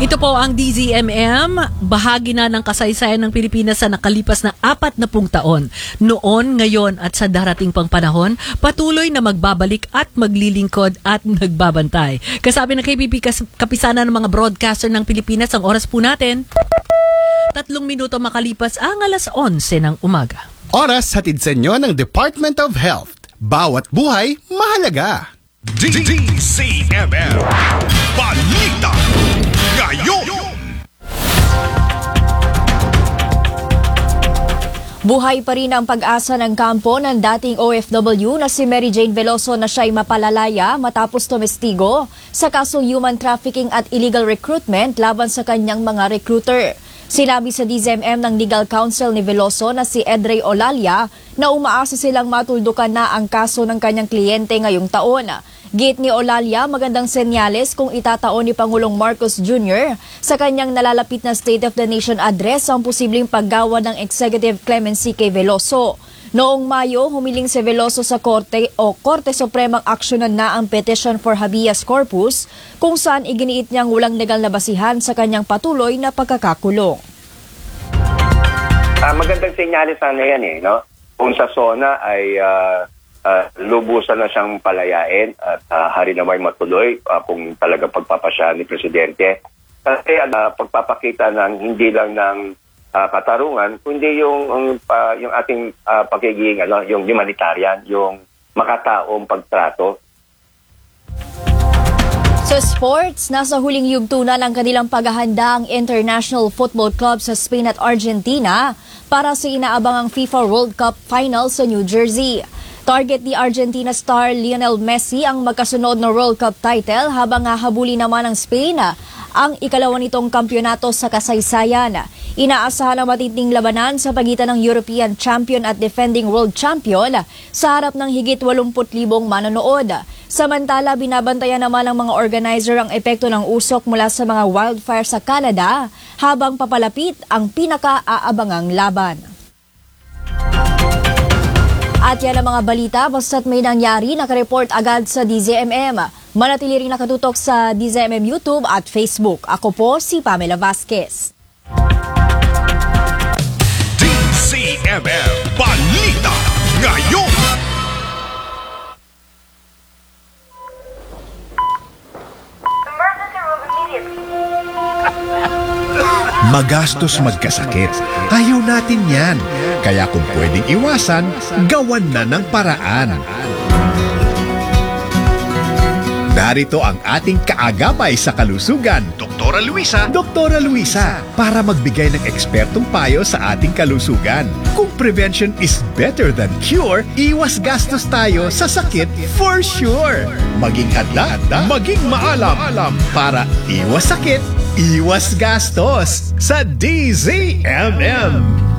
Ito po ang DZMM, bahagi na ng kasaysayan ng Pilipinas sa nakalipas na 40 taon. Noon, ngayon at sa darating pang panahon, patuloy na magbabalik at maglilingkod at nagbabantay. Kasabi ng KBP Kapisanan ng mga broadcaster ng Pilipinas, ang oras po natin, 3 minuto makalipas ang alas 11 ng umaga. Oras hatid sa inyo ng Department of Health. Bawat buhay, mahalaga. DZMM Balita ngayon. Buhay pa rin ang pag-asa ng kampo ng dating OFW na si Mary Jane Veloso na siya'y mapalalaya matapos tumestigo sa kasong human trafficking at illegal recruitment laban sa kanyang mga recruiter. Sinabi sa DZMM ng Legal Counsel ni Veloso na si Edrey Olalia na umaasa silang matuldukan na ang kaso ng kanyang kliyente ngayong taon. Git ni Olalia, magandang senyales kung itataon ni Pangulong Marcos Jr. sa kanyang nalalapit na State of the Nation address ang posibleng paggawa ng executive clemency kay Veloso. Noong Mayo, humiling si Veloso sa Korte Supremang aksyonan na ang petition for habeas corpus kung saan iginiit niyang walang legal na basihan sa kanyang patuloy na pagkakakulong. Magandang senyales sana yan no? Kung sa SONA ay lubusan na siyang palayain at hari na may matuloy kung talaga pagpapasya ni Presidente. Kasi pagpapakita ng hindi lang ng katarungan, kundi yung ating pagiging yung humanitarian, yung makataong pagtrato. Sa sports, nasa huling yugto na ng kanilang paghahanda ang International Football Club sa Spain at Argentina para sa inaabangang FIFA World Cup Final sa New Jersey. Target ni Argentina star Lionel Messi ang magkasunod na World Cup title habang hahabuli naman ng Spain ang ikalawa nitong kampyonato sa kasaysayan. Inaasahan ang matinding labanan sa pagitan ng European champion at defending world champion sa harap ng higit 80,000 manonood. Samantala, binabantayan naman ng mga organizer ang epekto ng usok mula sa mga wildfire sa Canada habang papalapit ang pinaka-aabangang laban. At yan ang mga balita, basta't may nangyari, nakareport agad sa DZMM. Manatili rin nakatutok sa DZMM YouTube at Facebook. Ako po si Pamela Vasquez. DZMM Balita ngayon. Magastos magkasakit. Ayaw natin yan. Kaya kung pwedeng iwasan, gawan na ng paraan. Narito ang ating kaagapay sa kalusugan, Doktora Luisa, para magbigay ng ekspertong payo sa ating kalusugan. Kung prevention is better than cure, iwas gastos tayo sa sakit for sure. Maging handa, maging maalam para iwas sakit, iwas gastos sa DZMM.